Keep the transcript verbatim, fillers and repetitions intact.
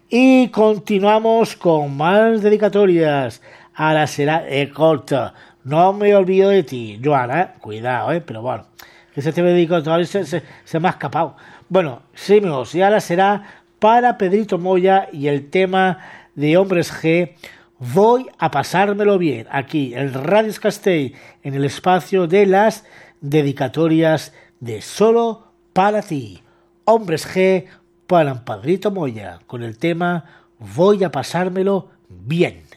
Y continuamos con más dedicatorias. Ahora será eh, corta. No me olvido de ti, Joana, ¿eh? Cuidado, ¿eh? Pero bueno, que se te dedicatorio se, se, se me ha escapado. Bueno, seguimos. Y ahora será para Pedrito Moya y el tema de Hombres G. Voy a pasármelo bien. Aquí, en Radio Castell, en el espacio de las dedicatorias de Solo para ti. Hombres G para Pedrito Moya, con el tema Voy a pasármelo bien.